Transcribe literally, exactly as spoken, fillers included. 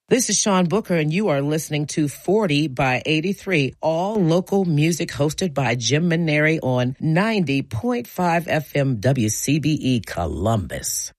This is Sean Booker, and you are listening to forty by eighty-three, all local music hosted by Jim Maneri on ninety point five F M W C B E Columbus.